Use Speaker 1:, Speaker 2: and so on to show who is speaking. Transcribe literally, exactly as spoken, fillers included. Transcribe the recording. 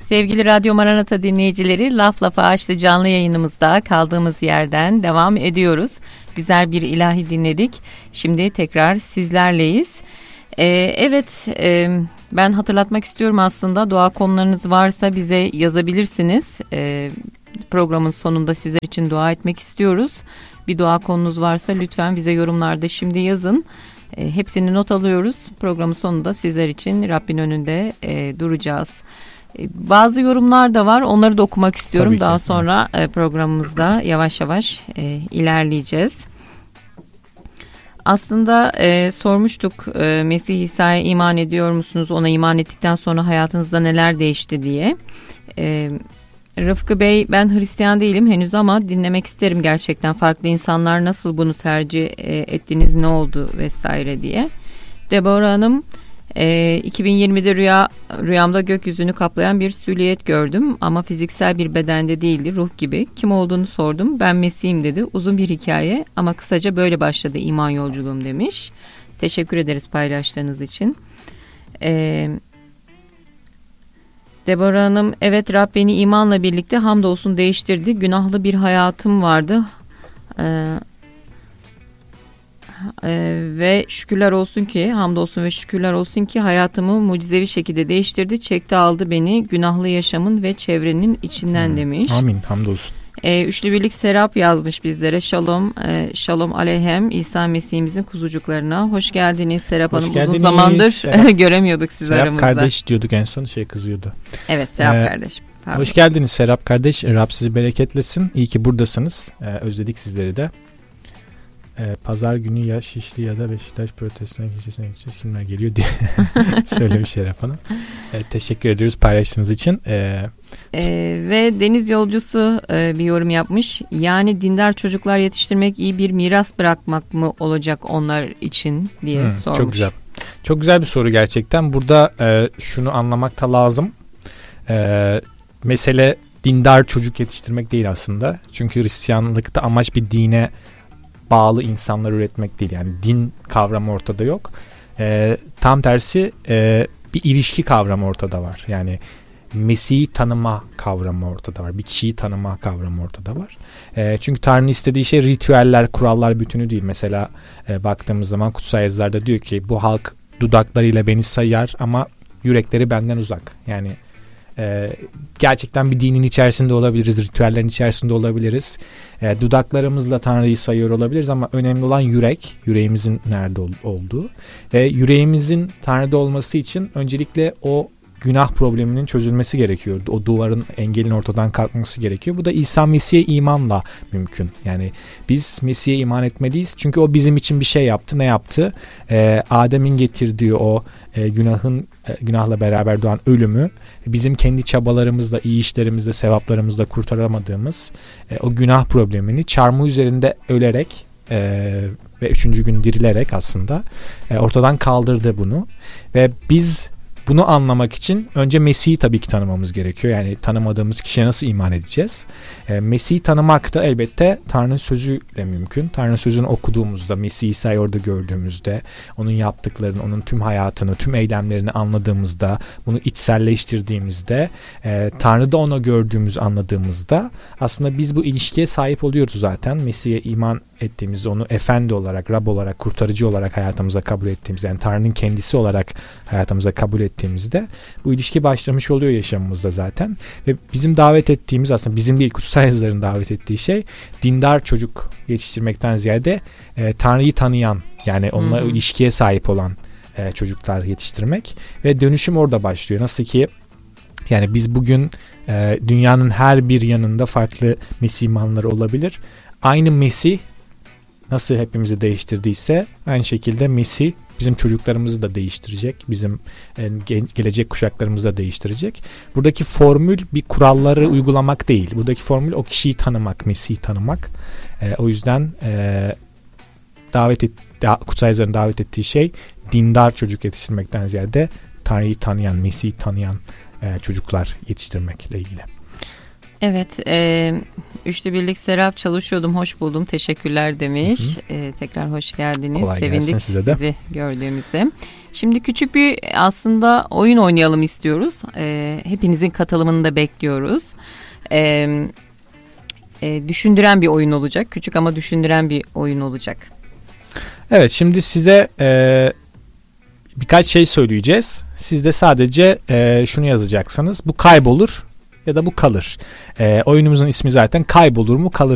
Speaker 1: Sevgili Radyo Maranata dinleyicileri, Laf Lafa Açtı canlı yayınımızda kaldığımız yerden devam ediyoruz. Güzel bir ilahi dinledik. Şimdi tekrar sizlerleyiz. Ee, evet, e, ben hatırlatmak istiyorum aslında. Dua konularınız varsa bize yazabilirsiniz. Ee, programın sonunda sizler için dua etmek istiyoruz. Bir dua konunuz varsa lütfen bize yorumlarda şimdi yazın. E, hepsini not alıyoruz. Programın sonunda sizler için Rabbin önünde e, duracağız. Bazı yorumlar da var. Onları da okumak istiyorum. Tabii Daha ki. sonra evet. programımızda yavaş yavaş e, ilerleyeceğiz. Aslında e, sormuştuk e, Mesih İsa'ya iman ediyor musunuz? Ona iman ettikten sonra hayatınızda neler değişti diye. E, Rıfkı Bey, ben Hristiyan değilim henüz ama dinlemek isterim gerçekten. Farklı insanlar nasıl bunu tercih e, ettiniz, ne oldu vesaire diye. Deborah Hanım, E, iki bin yirmide rüya rüyamda gökyüzünü kaplayan bir silüet gördüm ama fiziksel bir bedende değildi, ruh gibi. Kim olduğunu sordum. Ben Mesih'im dedi. Uzun bir hikaye ama kısaca böyle başladı iman yolculuğum demiş. Teşekkür ederiz paylaştığınız için. E, Deborah Hanım, evet, Rab beni imanla birlikte hamdolsun değiştirdi. Günahlı bir hayatım vardı. Eee Ee, ve şükürler olsun ki hamdolsun ve şükürler olsun ki hayatımı mucizevi şekilde değiştirdi, çekti aldı beni günahlı yaşamın ve çevrenin içinden hmm. demiş.
Speaker 2: Amin, hamdolsun.
Speaker 1: Ee, Üçlü Birlik Serap yazmış bizlere. Şalom, e, şalom aleyhem İsa Mesih'imizin kuzucuklarına. Hoş geldiniz Serap Hoş Hanım. Geldiniz. Uzun zamandır Serap, göremiyorduk sizi
Speaker 2: Serap
Speaker 1: aramızda.
Speaker 2: Serap kardeş diyorduk en son, şey kızıyordu.
Speaker 1: Evet, Serap ee, kardeş.
Speaker 2: Pardon. Hoş geldiniz Serap kardeş. Rab sizi bereketlesin. İyi ki buradasınız. Ee, özledik sizleri de. Ee, Pazar günü ya Şişli ya da Beşiktaş Protestan Kilisesi'ne gideceğiz. Kimler geliyor diye söylemiş Serap Hanım. Ee, teşekkür ediyoruz paylaştığınız için. Ee,
Speaker 1: ee, ve Deniz Yolcusu e, bir yorum yapmış. Yani dindar çocuklar yetiştirmek iyi bir miras bırakmak mı olacak onlar için diye hmm, sormuş.
Speaker 2: Çok güzel. Çok güzel bir soru gerçekten. Burada e, şunu anlamak da lazım. E, mesele dindar çocuk yetiştirmek değil aslında. Çünkü Hristiyanlıkta amaç bir dine bağlı insanlar üretmek değil. Yani din kavramı ortada yok. E, tam tersi e, bir ilişki kavramı ortada var. Yani Mesih'i tanıma kavramı ortada var. Bir kişiyi tanıma kavramı ortada var. E, çünkü Tanrı'nın istediği şey ritüeller, kurallar bütünü değil. Mesela e, baktığımız zaman kutsal yazılarda diyor ki bu halk dudaklarıyla beni sayar ama yürekleri benden uzak. Yani Ee, gerçekten bir dinin içerisinde olabiliriz, ritüellerin içerisinde olabiliriz. Ee, dudaklarımızla Tanrı'yı sayıyor olabiliriz ama önemli olan yürek, yüreğimizin nerede ol- olduğu ve yüreğimizin Tanrı'da olması için öncelikle o günah probleminin çözülmesi gerekiyor. O duvarın, engelin ortadan kalkması gerekiyor. Bu da İsa Mesih'e imanla mümkün. Yani biz Mesih'e iman etmeliyiz. Çünkü o bizim için bir şey yaptı. Ne yaptı? Ee, Adem'in getirdiği o e, günahın e, günahla beraber doğan ölümü bizim kendi çabalarımızla, iyi işlerimizle, sevaplarımızla kurtaramadığımız e, o günah problemini çarmıh üzerinde ölerek e, ve üçüncü gün dirilerek aslında e, ortadan kaldırdı bunu. Ve biz bunu anlamak için önce Mesih'i tabii ki tanımamız gerekiyor. Yani tanımadığımız kişiye nasıl iman edeceğiz? E, Mesih'i tanımak da elbette Tanrı'nın sözüyle mümkün. Tanrı'nın sözünü okuduğumuzda, Mesih İsa'yı orada gördüğümüzde, onun yaptıklarını, onun tüm hayatını, tüm eylemlerini anladığımızda, bunu içselleştirdiğimizde, e, Tanrı'da onu gördüğümüz, anladığımızda aslında biz bu ilişkiye sahip oluyoruz zaten. Mesih'e iman ettiğimizde, onu efendi olarak, Rab olarak, kurtarıcı olarak hayatımıza kabul ettiğimizde, yani Tanrı'nın kendisi olarak hayatımıza kabul ettiğimizde bu ilişki başlamış oluyor yaşamımızda zaten. Ve bizim davet ettiğimiz, aslında bizim değil, kutsal yazıların davet ettiği şey dindar çocuk yetiştirmekten ziyade e, Tanrı'yı tanıyan, yani onunla hmm. ilişkiye sahip olan e, çocuklar yetiştirmek ve dönüşüm orada başlıyor. Nasıl ki yani biz bugün e, dünyanın her bir yanında farklı Mesih imanları olabilir. Aynı Mesih nasıl hepimizi değiştirdiyse aynı şekilde Mesih bizim çocuklarımızı da değiştirecek. Bizim e, gelecek kuşaklarımızı da değiştirecek. Buradaki formül bir kuralları uygulamak değil. Buradaki formül o kişiyi tanımak, Mesih'i tanımak. E, o yüzden e, davet et, da, kutsal yazıların davet ettiği şey dindar çocuk yetiştirmekten ziyade Tanrı'yı tanıyan, Mesih'i tanıyan e, çocuklar yetiştirmekle ilgili.
Speaker 1: Evet, e, Üçlü Birlik Serap çalışıyordum, hoş buldum, teşekkürler demiş. E, tekrar hoş geldiniz.
Speaker 2: Kolay
Speaker 1: Sevindik
Speaker 2: size de.
Speaker 1: sizi gördüğümüze. Şimdi küçük bir aslında oyun oynayalım istiyoruz. E, hepinizin katılımını da bekliyoruz. E, e, düşündüren bir oyun olacak, küçük ama düşündüren bir oyun olacak.
Speaker 2: Evet, şimdi size e, birkaç şey söyleyeceğiz. Siz de sadece e, şunu yazacaksınız. Bu kaybolur ya da bu kalır. E, oyunumuzun ismi zaten kaybolur mu kalır